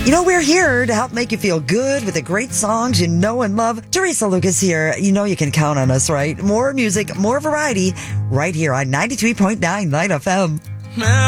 You know, we're here to help make you feel good with the great songs you know and love. Teresa Lucas here. You know you can count on us, right? More music, more variety, right here on 93.9 Light FM.